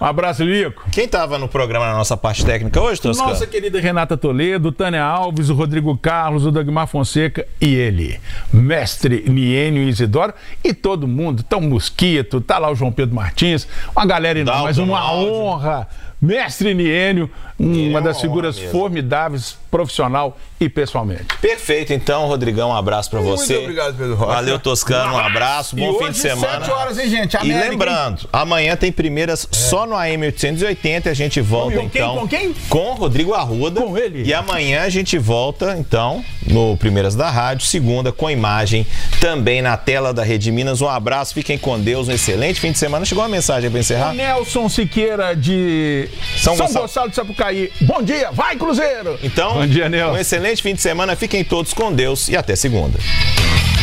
abraço, Lico. Quem estava no programa na nossa parte técnica hoje, Toscano? Nossa querida Renata Toledo, Tânia Alves, o Rodrigo Carlos, o Dagmar Fonseca e ele, mestre Niênio Isidoro e todo mundo, tá o Mosquito, tá lá o João Pedro Martins, uma galera enorme, mas uma honra. Mestre Niênio, uma das figuras formidáveis, profissional e pessoalmente. Perfeito, então, Rodrigão, um abraço pra você. Muito obrigado, Pedro Rocha. Valeu, Toscano, um abraço, bom fim de semana. 7 horas, hein, gente? E lembrando, amanhã tem primeiras só no AM 880 e a gente volta, então. Com quem? Com o Rodrigo Arruda. Com ele. E amanhã a gente volta, então, no Primeiras da Rádio, segunda, com imagem também na tela da Rede Minas. Um abraço, fiquem com Deus, um excelente fim de semana. Chegou uma mensagem pra encerrar? O Nelson Siqueira de São Gonçalo de Sapucaí. Bom dia, vai Cruzeiro! Então, bom dia, Nelson. Um excelente fim de semana, fiquem todos com Deus e até segunda.